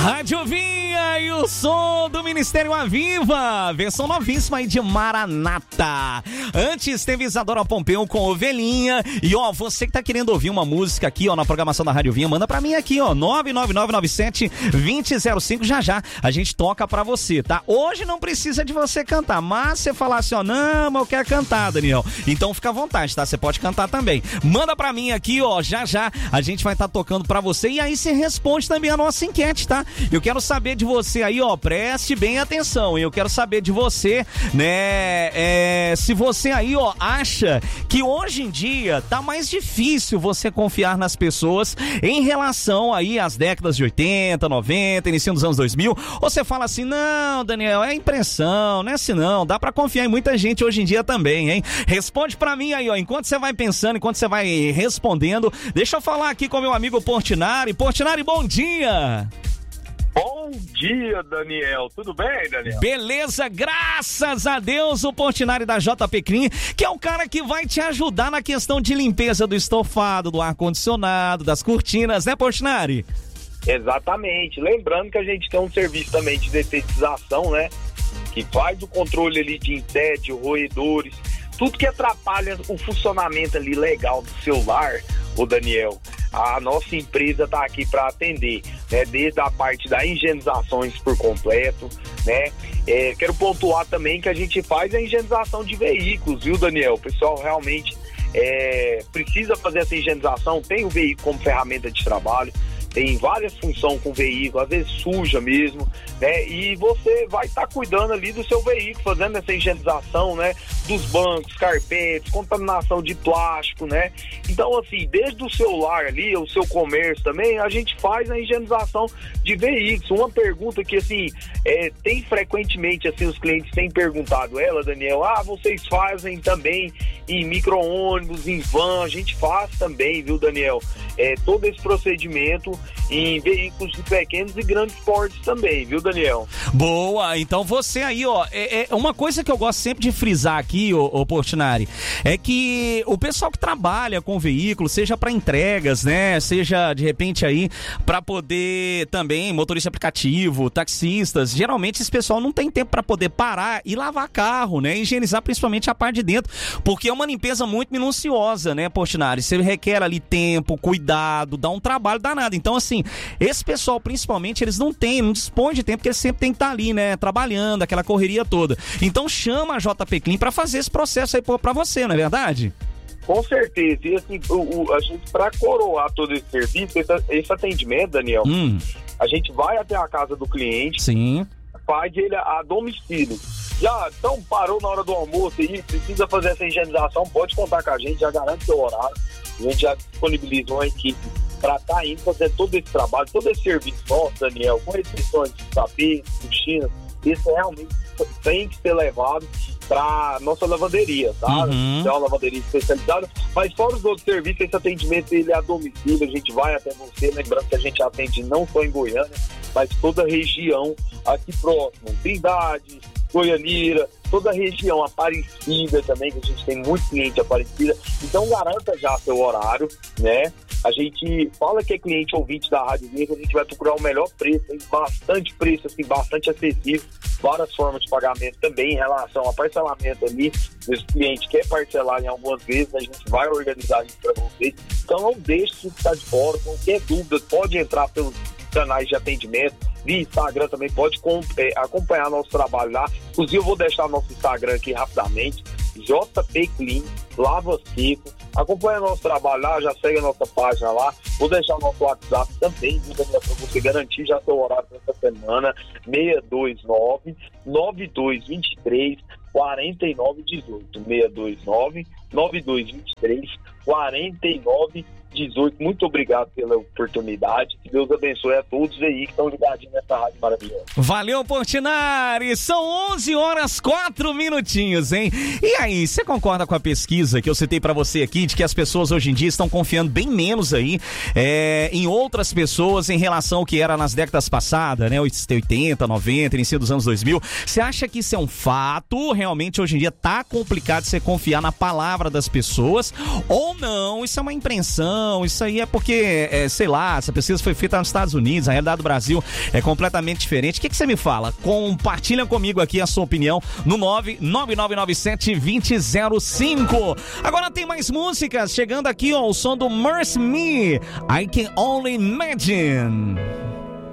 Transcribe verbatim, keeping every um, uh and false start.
Rádio Vinha e o som do Ministério Aviva, versão novíssima aí de Maranata. Antes teve Isadora Pompeu com Ovelhinha. E ó, você que tá querendo ouvir uma música aqui, ó, na programação da Rádio Vinha, manda pra mim aqui, ó, nove nove nove nove sete dois zero zero cinco, já já a gente toca pra você, tá? Hoje não precisa de você cantar, mas você falar assim, ó, não, mas eu quero cantar, Daniel. Então fica à vontade, tá? Você pode cantar também. Manda pra mim aqui, ó, já já a gente vai estar tá tocando pra você e aí você responde também a nossa enquete, tá? Eu quero saber de você aí, ó, preste bem atenção, eu quero saber de você, né, é, se você aí, ó, acha que hoje em dia tá mais difícil você confiar nas pessoas em relação aí às décadas de oitenta, noventa, início dos anos dois mil, ou você fala assim, não, Daniel, é impressão, não é assim não, dá pra confiar em muita gente hoje em dia também, hein? Responde pra mim aí, ó, enquanto você vai pensando, enquanto você vai respondendo, deixa eu falar aqui com meu amigo Portinari. Portinari, bom dia! Bom dia, Daniel. Tudo bem, Daniel? Beleza, graças a Deus, o Portinari da J P Clean, que é o cara que vai te ajudar na questão de limpeza do estofado, do ar-condicionado, das cortinas, né, Portinari? Exatamente. Lembrando que a gente tem um serviço também de detetização, né? Que faz o controle ali de insetos, roedores, tudo que atrapalha o funcionamento ali legal do celular, ô Daniel. A nossa empresa está aqui para atender, né? Desde a parte da higienizações por completo, né? É, quero pontuar também que a gente faz a higienização de veículos, viu, Daniel? O pessoal realmente é, precisa fazer essa higienização, tem o veículo como ferramenta de trabalho, tem várias funções com o veículo, às vezes suja mesmo, né? E você vai estar tá cuidando ali do seu veículo, fazendo essa higienização, né? Dos bancos, carpetes, contaminação de plástico, né? Então, assim, desde o celular ali, o seu comércio também, a gente faz a higienização de veículos. Uma pergunta que, assim, é, tem frequentemente, assim, os clientes têm perguntado ela, Daniel, ah, vocês fazem também em micro-ônibus, em van, a gente faz também, viu, Daniel? É, todo esse procedimento em veículos de pequenos e grandes portes também, viu, Daniel? Boa, então você aí, ó, é, é uma coisa que eu gosto sempre de frisar aqui, ô, ô Portinari, é que o pessoal que trabalha com veículo, seja para entregas, né, seja de repente aí para poder também, motorista aplicativo, taxistas, geralmente esse pessoal não tem tempo para poder parar e lavar carro, né, higienizar principalmente a parte de dentro, porque é uma limpeza muito minuciosa, né, Portinari, você requer ali tempo, cuidado, dá um trabalho danado, então assim, esse pessoal principalmente, eles não têm, não dispõem de tempo, porque eles sempre tem que estar ali, né, trabalhando, aquela correria toda, então chama a J P Clean para fazer esse processo aí para você, não é verdade? Com certeza, e assim, o, o, a gente, para coroar todo esse serviço, esse, esse atendimento, Daniel, hum. a gente vai até a casa do cliente, sim, faz ele a domicílio. Já, então, parou na hora do almoço aí, precisa fazer essa higienização, pode contar com a gente, já garante seu horário, a gente já disponibiliza uma equipe para estar tá indo fazer todo esse trabalho, todo esse serviço nosso, Daniel, com restrições de tapetes, coxinas, isso realmente tem que ser levado para nossa lavanderia, tá? Uhum. É uma lavanderia especializada, mas fora os outros serviços, esse atendimento ele é a domicílio, a gente vai até você, lembrando que a gente atende não só em Goiânia, mas toda a região aqui próximo, Trindade, Goianira, toda a região Aparecida também, que a gente tem muito cliente Aparecida, então garanta já seu horário, né? A gente fala que é cliente ouvinte da Rádio Vinha, que a gente vai procurar o melhor preço, tem bastante preço, assim, bastante acessível, várias formas de pagamento também em relação a parcelamento ali, se o cliente quer parcelar em algumas vezes, a gente vai organizar isso para vocês, então não deixe de ficar de fora, qualquer dúvida pode entrar pelos canais de atendimento, via Instagram também pode é, acompanhar nosso trabalho lá, inclusive eu vou deixar nosso Instagram aqui rapidamente, J P Clean, Lava Seco, acompanha nosso trabalho lá, já segue a nossa página lá, vou deixar o nosso WhatsApp também, para você garantir já seu horário dessa semana, seis dois nove, nove dois dois três, quatro nove um oito, seis dois nove, nove dois dois três, quatro nove dezoito, muito obrigado pela oportunidade, que Deus abençoe a todos aí que estão ligadinhos nessa rádio maravilhosa. Valeu, Portinari, são onze horas, quatro minutinhos, hein? E aí, você concorda com a pesquisa que eu citei pra você aqui, de que as pessoas hoje em dia estão confiando bem menos aí é, em outras pessoas em relação ao que era nas décadas passadas, né, oitenta, noventa, início dos anos dois mil, você acha que isso é um fato? Realmente hoje em dia tá complicado você confiar na palavra das pessoas, ou não, isso é uma impressão, não, isso aí é porque, é, sei lá, essa pesquisa foi feita nos Estados Unidos, a realidade do Brasil é completamente diferente. O que, que você me fala? Compartilha comigo aqui a sua opinião no nove nove nove nove sete dois zero zero cinco. Agora tem mais músicas chegando aqui, ó, o som do Mercy Me, I Can Only Imagine.